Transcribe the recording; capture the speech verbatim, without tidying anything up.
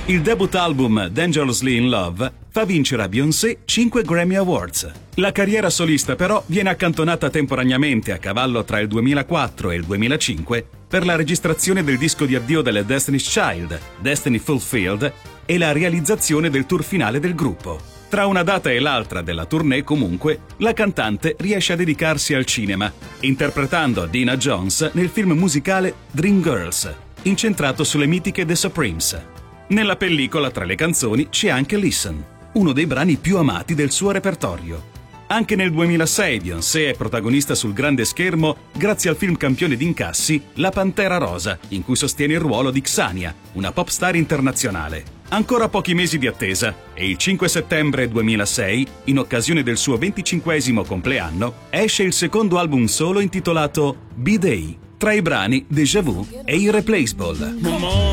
Il debut album Dangerously in Love fa vincere a Beyoncé cinque Grammy Awards. La carriera solista però viene accantonata temporaneamente a cavallo tra il duemilaquattro e il duemilacinque per la registrazione del disco di addio delle Destiny's Child, Destiny Fulfilled, e la realizzazione del tour finale del gruppo. Tra una data e l'altra della tournée, comunque, la cantante riesce a dedicarsi al cinema, interpretando Dina Jones nel film musicale Dreamgirls, incentrato sulle mitiche The Supremes. Nella pellicola, tra le canzoni, c'è anche Listen, uno dei brani più amati del suo repertorio. Anche nel duemilasei Beyoncé è protagonista sul grande schermo grazie al film campione d'incassi La Pantera Rosa, in cui sostiene il ruolo di Xania, una pop star internazionale. Ancora pochi mesi di attesa e il cinque settembre duemilasei, in occasione del suo venticinquesimo compleanno, esce il secondo album solo intitolato B-Day. Tra i brani Déjà Vu e Irreplaceable.